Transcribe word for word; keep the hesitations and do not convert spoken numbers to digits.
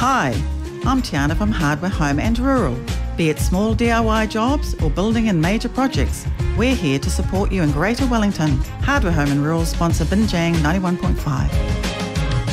Hi, I'm Tiana from Hardware Home and Rural. Be it small D I Y jobs or building and major projects, we're here to support you in Greater Wellington. Hardware Home and Rural sponsor Binjang ninety-one point five.